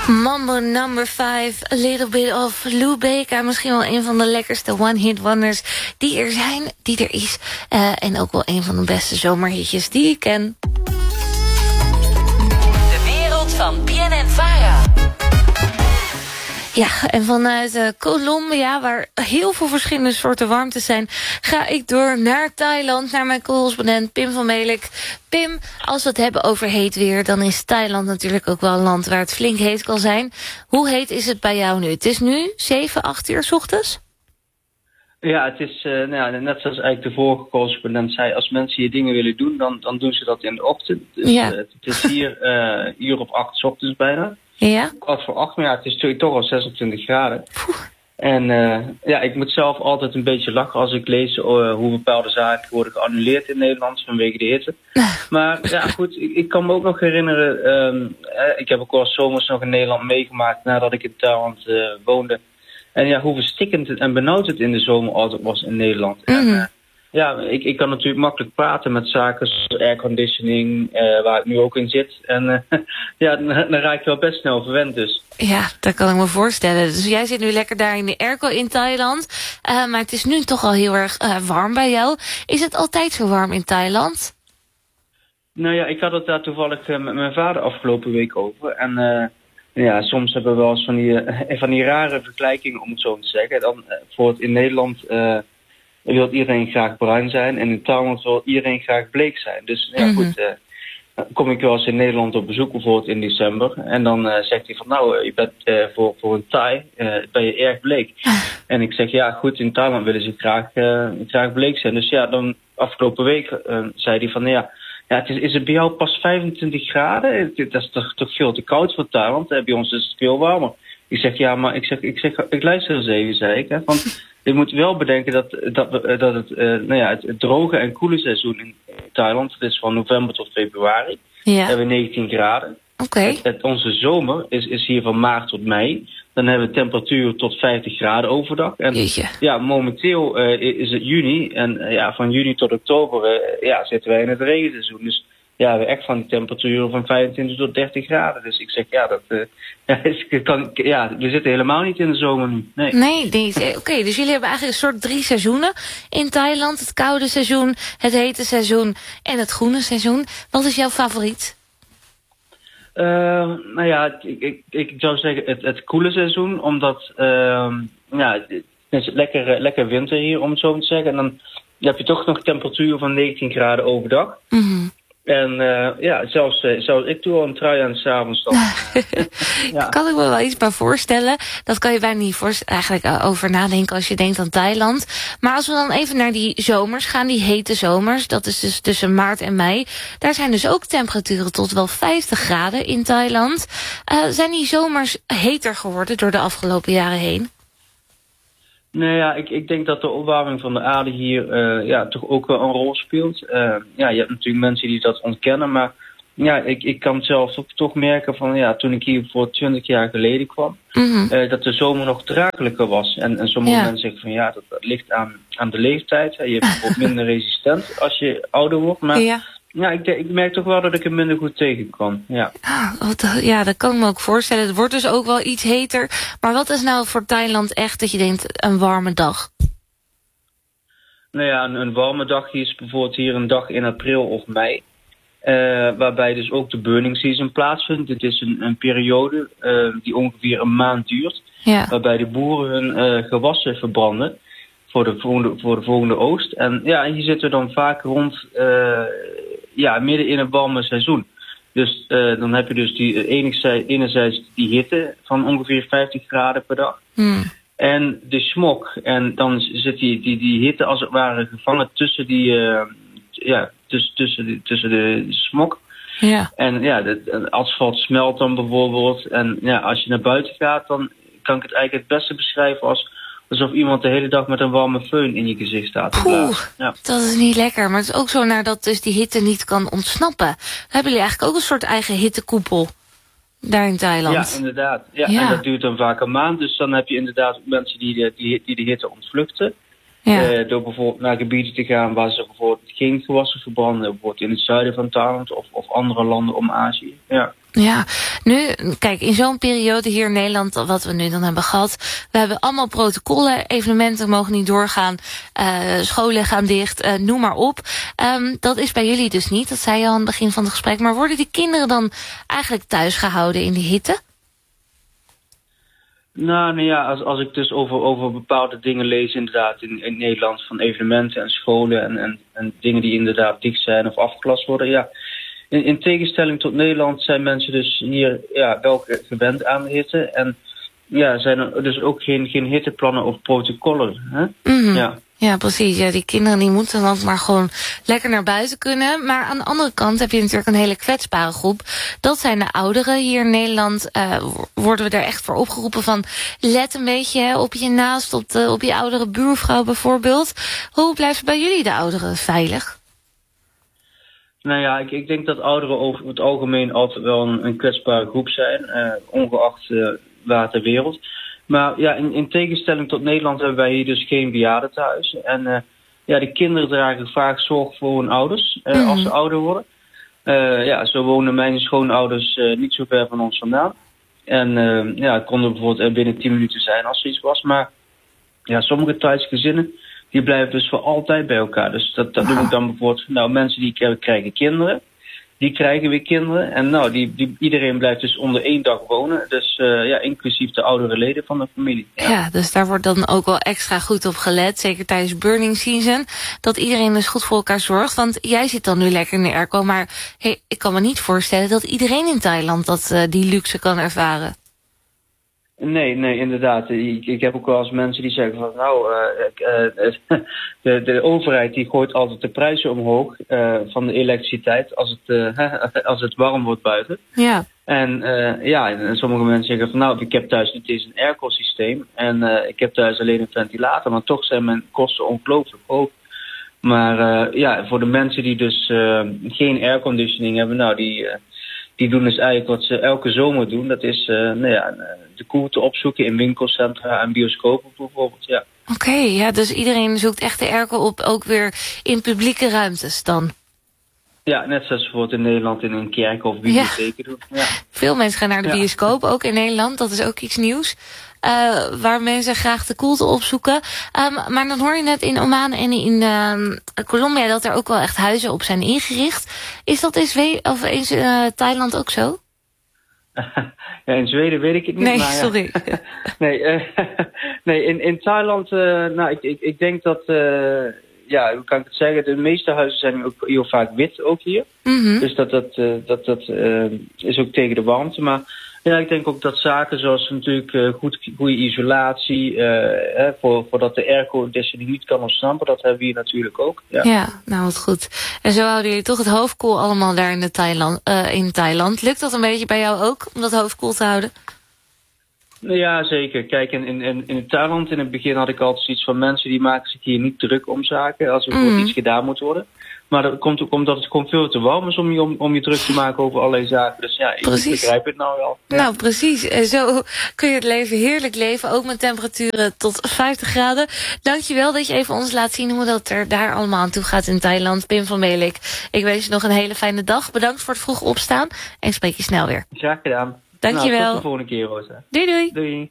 Mambo number 5, a little bit of Lou Bega. Misschien wel een van de lekkerste one-hit wonders die er zijn, die er is. En ook wel een van de beste zomerhitjes die ik ken. De wereld van BNN Vara. Ja, en vanuit Colombia, waar heel veel verschillende soorten warmtes zijn, ga ik door naar Thailand, naar mijn correspondent Pim van Melick. Pim, als we het hebben over heet weer, dan is Thailand natuurlijk ook wel een land waar het flink heet kan zijn. Hoe heet is het bij jou nu? Het is nu 7, 8 uur 's ochtends? Ja, het is net zoals eigenlijk de vorige correspondent zei, als mensen hier dingen willen doen, dan doen ze dat in de ochtend. Dus Ja. het is hier uur op 8 's ochtends bijna. Ja? 7:45, maar ja, het is natuurlijk toch al 26 graden. En ik moet zelf altijd een beetje lachen als ik lees hoe bepaalde zaken worden geannuleerd in Nederland vanwege de hitte. Maar ja, goed, ik kan me ook nog herinneren, ik heb ook wel zomers nog in Nederland meegemaakt nadat ik in Thailand woonde. En ja, hoe verstikkend en benauwd het in de zomer altijd was in Nederland. En, ik kan natuurlijk makkelijk praten met zaken zoals airconditioning, waar ik nu ook in zit. En dan raak je wel best snel verwend dus. Ja, dat kan ik me voorstellen. Dus jij zit nu lekker daar in de airco in Thailand. Maar het is nu toch al heel erg warm bij jou. Is het altijd zo warm in Thailand? Nou ja, ik had het daar toevallig met mijn vader afgelopen week over. En soms hebben we wel eens van die rare vergelijkingen, om het zo te zeggen. Dan bijvoorbeeld in Nederland wil iedereen graag bruin zijn. En in Thailand wil iedereen graag bleek zijn. Dus ja, goed, dan kom ik wel eens in Nederland op bezoek, bijvoorbeeld in december. En dan zegt hij van, nou, je bent voor een Thai, ben je erg bleek. En ik zeg, ja goed, in Thailand willen ze graag bleek zijn. Dus ja, dan afgelopen week zei hij van, ja, is het bij jou pas 25 graden? Dat is toch veel te koud voor Thailand? Bij ons is het veel warmer. Ik zeg, ja, maar ik luister eens even, zei ik. Hè, want je moet wel bedenken dat het droge en koele seizoen in Thailand, dat is van november tot februari. Ja. Hebben we 19 graden. Oké. Onze zomer is hier van maart tot mei. Dan hebben we temperaturen tot 50 graden overdag. En ja, momenteel is het juni. En van juni tot oktober zitten wij in het regenseizoen. Dus ja, we hebben echt van die temperaturen van 25 tot 30 graden. Dus ik zeg, we zitten helemaal niet in de zomer nu. Nee, oké, dus jullie hebben eigenlijk een soort 3 seizoenen in Thailand. Het koude seizoen, het hete seizoen en het groene seizoen. Wat is jouw favoriet? Ik zou zeggen het koele seizoen, omdat het is lekker winter hier, om het zo te zeggen. En dan heb je toch nog temperatuur van 19 graden overdag. Mm-hmm. En zelfs ik doe al een trui aan 's avonds dan. Daar kan ik me wel iets bij voorstellen. Dat kan je bijna niet eigenlijk over nadenken als je denkt aan Thailand. Maar als we dan even naar die zomers gaan, die hete zomers, dat is dus tussen maart en mei. Daar zijn dus ook temperaturen tot wel 50 graden in Thailand. Zijn die zomers heter geworden door de afgelopen jaren heen? Nee, ja, ik denk dat de opwarming van de aarde hier toch ook wel een rol speelt. Je hebt natuurlijk mensen die dat ontkennen, maar ja, ik kan zelf toch merken van toen ik hier voor 20 jaar geleden kwam, dat de zomer nog draaglijker was. En sommige mensen zeggen van dat ligt aan de leeftijd. Je bent wat minder resistent als je ouder wordt, maar ja, ik merk toch wel dat ik er minder goed tegen kan. Ja. Dat kan ik me ook voorstellen. Het wordt dus ook wel iets heter. Maar wat is nou voor Thailand echt dat je denkt een warme dag? Nou ja, een warme dag is bijvoorbeeld hier een dag in april of mei. Waarbij dus ook de burning season plaatsvindt. Dit is een periode die ongeveer een maand duurt. Ja. Waarbij de boeren hun gewassen verbranden voor de volgende oogst. En hier zitten we dan vaak rond midden in het warme seizoen. Dus dan heb je dus enerzijds die hitte van ongeveer 50 graden per dag. En de smog. En dan zit die hitte als het ware gevangen tussen tussen de smog. Ja. En het asfalt smelt dan bijvoorbeeld. En als je naar buiten gaat, dan kan ik het eigenlijk het beste beschrijven alsof iemand de hele dag met een warme föhn in je gezicht staat. Dat is niet lekker. Maar het is ook zo dat dus die hitte niet kan ontsnappen. Dan hebben jullie eigenlijk ook een soort eigen hittekoepel daar in Thailand. Ja, inderdaad. Ja. En dat duurt dan vaak een maand. Dus dan heb je inderdaad mensen die de hitte ontvluchten. Ja. Door bijvoorbeeld naar gebieden te gaan waar ze bijvoorbeeld geen gewassen verbranden. Bijvoorbeeld in het zuiden van Thailand of andere landen om Azië. Ja. Ja, nu, kijk, in zo'n periode hier in Nederland, wat we nu dan hebben gehad, we hebben allemaal protocollen, evenementen mogen niet doorgaan, scholen gaan dicht, noem maar op. Dat is bij jullie dus niet, dat zei je al aan het begin van het gesprek. Maar worden die kinderen dan eigenlijk thuis gehouden in die hitte? Nou ja, als ik dus over bepaalde dingen lees inderdaad in Nederland, van evenementen en scholen en dingen die inderdaad dicht zijn of afgelast worden, ja. In tegenstelling tot Nederland zijn mensen dus hier wel gewend aan de hitte. En ja, zijn er dus ook geen hitteplannen of protocollen. Hè? Mm-hmm. Ja, precies. Ja, die kinderen die moeten dan ook maar gewoon lekker naar buiten kunnen. Maar aan de andere kant heb je natuurlijk een hele kwetsbare groep. Dat zijn de ouderen. Hier in Nederland worden we er echt voor opgeroepen van, let een beetje op je naast, op je oudere buurvrouw bijvoorbeeld. Hoe blijven bij jullie de ouderen veilig? Nou ja, ik denk dat ouderen over het algemeen altijd wel een kwetsbare groep zijn, ongeacht waar ter wereld. Maar ja, in tegenstelling tot Nederland hebben wij hier dus geen bejaardentehuis. En de kinderen dragen vaak zorg voor hun ouders als ze ouder worden. Zo wonen mijn schoonouders niet zo ver van ons vandaan. En het konden bijvoorbeeld binnen 10 minuten zijn als er iets was. Maar ja, sommige thuisgezinnen die blijven dus voor altijd bij elkaar. Dus dat doen we dan bijvoorbeeld, mensen die krijgen kinderen. Die krijgen weer kinderen. En iedereen blijft dus onder 1 dag wonen. Dus inclusief de oudere leden van de familie. Ja, dus daar wordt dan ook wel extra goed op gelet. Zeker tijdens burning season. Dat iedereen dus goed voor elkaar zorgt. Want jij zit dan nu lekker in de airco. Maar ik kan me niet voorstellen dat iedereen in Thailand die luxe kan ervaren. Nee, inderdaad. Ik heb ook wel eens mensen die zeggen van de overheid die gooit altijd de prijzen omhoog van de elektriciteit als het warm wordt buiten. Ja. En sommige mensen zeggen van ik heb thuis niet eens een airco-systeem en ik heb thuis alleen een ventilator, maar toch zijn mijn kosten ongelooflijk hoog. Maar voor de mensen die dus geen airconditioning hebben, die doen dus eigenlijk wat ze elke zomer doen. Dat is de koelte opzoeken in winkelcentra en bioscopen bijvoorbeeld. Ja. Oké, dus iedereen zoekt echt de airco op, ook weer in publieke ruimtes dan? Ja, net zoals bijvoorbeeld in Nederland in een kerk of bibliotheken doen. Ja. Veel mensen gaan naar de bioscoop, ook in Nederland. Dat is ook iets nieuws. Waar mensen graag de koelte opzoeken. Maar dan hoor je net in Oman en in Colombia dat er ook wel echt huizen op zijn ingericht. Is dat in Thailand ook zo? Ja, in Zweden weet ik het niet. Nee, maar, sorry. Nee, in Thailand, ik denk dat, hoe kan ik het zeggen, de meeste huizen zijn ook heel vaak wit ook hier. Mm-hmm. Dus dat is ook tegen de warmte. Maar ja, ik denk ook dat zaken zoals natuurlijk goede isolatie, voordat de airconditioning niet kan ontsnappen, dat hebben we hier natuurlijk ook. Ja, nou wat goed. En zo houden jullie toch het hoofd koel allemaal daar in Thailand. Lukt dat een beetje bij jou ook, om dat hoofd koel te houden? Ja, zeker. Kijk, in Thailand in het begin had ik altijd zoiets van mensen die maken zich hier niet druk om zaken als er bijvoorbeeld iets gedaan moet worden. Maar dat komt ook omdat het gewoon veel te warm is om je druk te maken over allerlei zaken. Dus ja, ik begrijp het nou wel. Ja. Nou, precies. Zo kun je het leven heerlijk leven. Ook met temperaturen tot 50 graden. Dankjewel dat je even ons laat zien hoe dat er daar allemaal aan toe gaat in Thailand. Pim van Meelik, ik wens je nog een hele fijne dag. Bedankt voor het vroeg opstaan. En spreek je snel weer. Graag gedaan. Dankjewel. Tot de volgende keer, Rosa. Doei. Doei.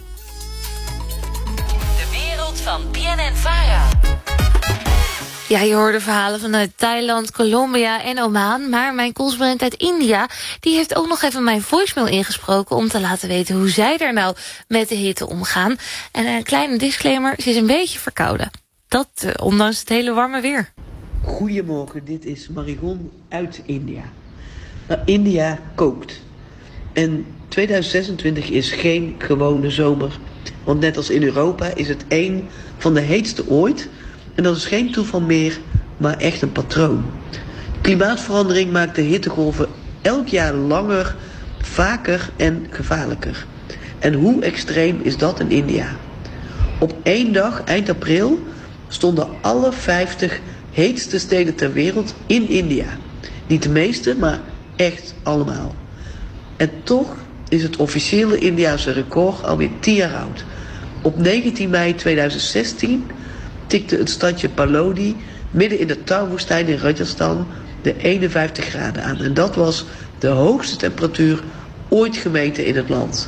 De wereld van PNN-VARA. Ja, je hoorde verhalen vanuit Thailand, Colombia en Oman. Maar mijn correspondent uit India, die heeft ook nog even mijn voicemail ingesproken om te laten weten hoe zij er nou met de hitte omgaan. En een kleine disclaimer, ze is een beetje verkouden. Dat ondanks het hele warme weer. Goedemorgen, dit is Marigon uit India. India kookt. En 2026 is geen gewone zomer. Want net als in Europa is het een van de heetste ooit. En dat is geen toeval meer, maar echt een patroon. Klimaatverandering maakt de hittegolven elk jaar langer, vaker en gevaarlijker. En hoe extreem is dat in India? Op 1 dag, eind april, stonden alle 50 heetste steden ter wereld in India. Niet de meeste, maar echt allemaal. En toch is het officiële Indiase record alweer 10 jaar oud. Op 19 mei 2016 tikte het stadje Palodi midden in de Thar-woestijn in Rajasthan de 51 graden aan. En dat was De hoogste temperatuur ooit gemeten in het land.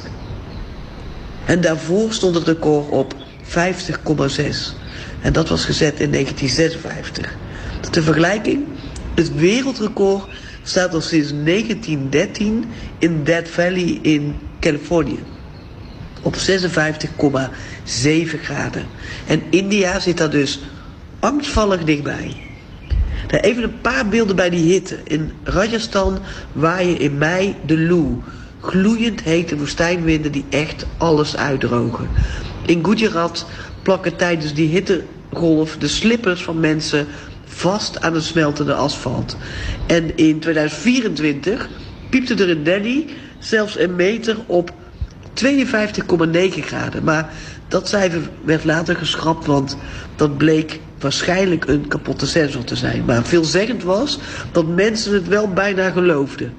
En daarvoor stond het record op 50,6. En dat was gezet in 1956. Ter vergelijking, het wereldrecord staat al sinds 1913 in Death Valley in Californië. Op 56,7 graden. En India zit daar dus angstvallig dichtbij. Even een paar beelden bij die hitte. In Rajasthan waaien in mei de Loo. Gloeiend hete woestijnwinden die echt alles uitdrogen. In Gujarat plakken tijdens die hittegolf de slippers van mensen vast aan het smeltende asfalt. En in 2024 piepte er in Delhi zelfs een meter op 52,9 graden. Maar dat cijfer werd later geschrapt, want dat bleek waarschijnlijk een kapotte sensor te zijn. Maar veelzeggend was dat mensen het wel bijna geloofden.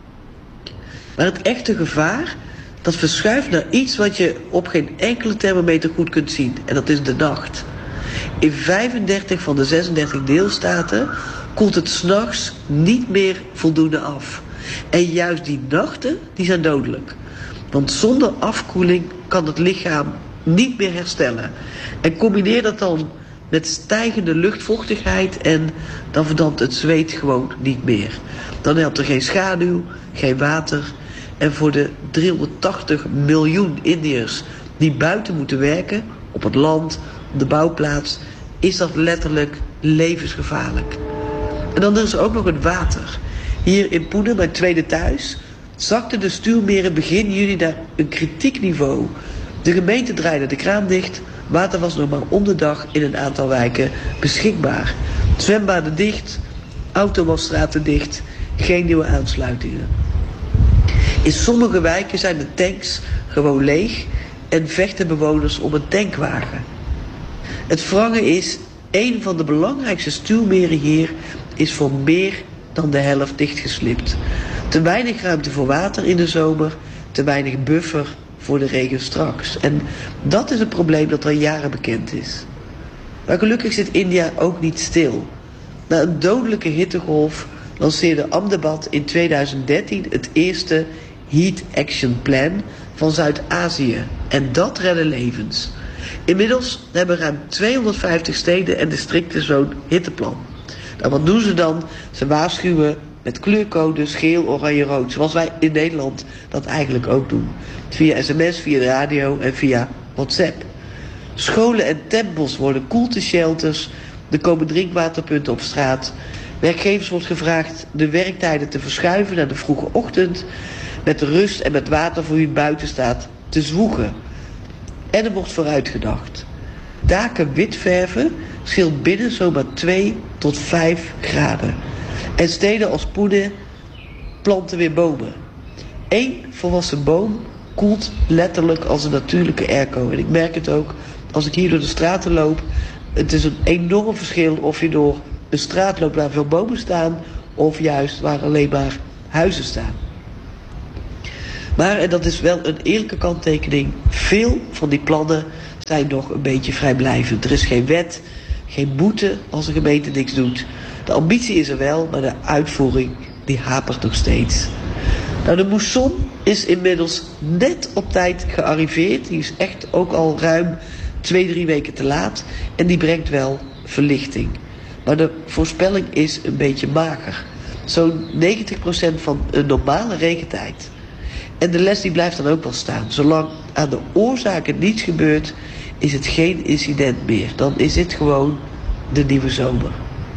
Maar het echte gevaar, dat verschuift naar iets wat je op geen enkele thermometer goed kunt zien. En dat is de nacht. In 35 van de 36 deelstaten koelt het 's nachts niet meer voldoende af. En juist die nachten, die zijn dodelijk. Want zonder afkoeling kan het lichaam niet meer herstellen. En combineer dat dan met stijgende luchtvochtigheid en dan verdampt het zweet gewoon niet meer. Dan helpt er geen schaduw, geen water. En voor de 380 miljoen Indiërs die buiten moeten werken, op het land, op de bouwplaats, is dat letterlijk levensgevaarlijk. En dan is er ook nog het water. Hier in Pune, mijn tweede thuis, zakten de stuwmeren begin juni naar een kritiek niveau. De gemeente draaide de kraan dicht. Water was nog maar om de dag in een aantal wijken beschikbaar. Zwembaden dicht, autowasstraten dicht, geen nieuwe aansluitingen. In sommige wijken zijn de tanks gewoon leeg en vechten bewoners om een tankwagen. Het wrange is, een van de belangrijkste stuwmeren hier is voor meer dan de helft dichtgeslipt. Te weinig ruimte voor water in de zomer, te weinig buffer voor de regen straks. En dat is een probleem dat al jaren bekend is. Maar gelukkig zit India ook niet stil. Na een dodelijke hittegolf lanceerde Ahmedabad in 2013 het eerste Heat Action Plan van Zuid-Azië. En dat redde levens. Inmiddels hebben ruim 250 steden en districten zo'n hitteplan. Nou, wat doen ze dan? Ze waarschuwen met kleurcodes geel, oranje, rood. Zoals wij in Nederland dat eigenlijk ook doen. Via sms, via de radio en via WhatsApp. Scholen en tempels worden koelteshelters. Er komen drinkwaterpunten op straat. Werkgevers wordt gevraagd de werktijden te verschuiven naar de vroege ochtend. Met rust en met water voor wie buiten staat te zwoegen. En er wordt vooruitgedacht. Daken wit verven scheelt binnen zomaar 2 tot 5 graden. En steden als Pune planten weer bomen. 1 volwassen boom koelt letterlijk als een natuurlijke airco. En ik merk het ook als ik hier door de straten loop. Het is een enorm verschil of je door een straat loopt waar veel bomen staan, of juist waar alleen maar huizen staan. Maar, en dat is wel een eerlijke kanttekening, veel van die plannen zijn nog een beetje vrijblijvend. Er is geen wet, geen boete als een gemeente niks doet. De ambitie is er wel, maar de uitvoering die hapert nog steeds. Nou, de moesson is inmiddels net op tijd gearriveerd. Die is echt ook al ruim 2-3 weken te laat. En die brengt wel verlichting. Maar de voorspelling is een beetje mager. Zo'n 90% van een normale regentijd. En de les die blijft dan ook wel staan. Zolang aan de oorzaken niets gebeurt, is het geen incident meer. Dan is dit gewoon de nieuwe zomer.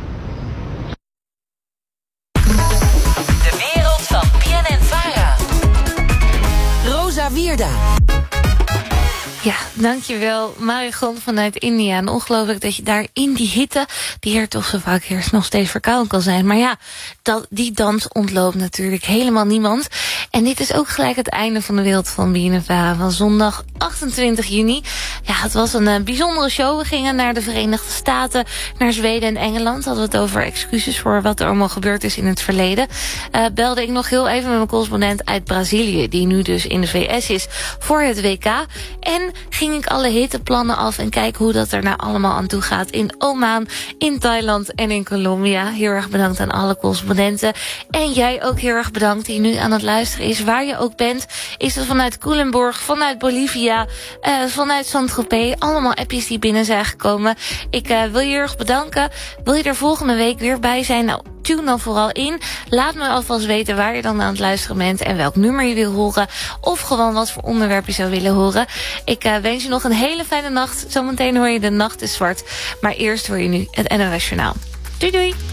De wereld van PNN-VARA. Rosa Wierda. Ja, dankjewel Marigon vanuit India. En ongelooflijk dat je daar in die hitte, die er toch zo vaak heerst, nog steeds verkouden kan zijn. Maar ja, die dans ontloopt natuurlijk helemaal niemand. En dit is ook gelijk het einde van de wereld van BNNVARA van zondag 28 juni. Ja, het was een bijzondere show. We gingen naar de Verenigde Staten, naar Zweden en Engeland. Hadden we het over excuses voor wat er allemaal gebeurd is in het verleden. Belde ik nog heel even met mijn correspondent uit Brazilië, die nu dus in de VS is voor het WK. En ging ik alle hitteplannen af en kijk hoe dat er nou allemaal aan toe gaat in Oman, in Thailand en in Colombia. Heel erg bedankt aan alle correspondenten. En jij ook heel erg bedankt die nu aan het luisteren is. Waar je ook bent. Is het vanuit Culemborg, vanuit Bolivia, vanuit Saint-Tropez. Allemaal appjes die binnen zijn gekomen. Ik wil je heel erg bedanken. Wil je er volgende week weer bij zijn? Nou, tune dan vooral in. Laat me alvast weten waar je dan aan het luisteren bent en welk nummer je wil horen. Of gewoon wat voor onderwerp je zou willen horen. Ik wens je nog een hele fijne nacht. Zometeen hoor je De Nacht is Zwart. Maar eerst hoor je nu het NOS Journaal. Doei doei!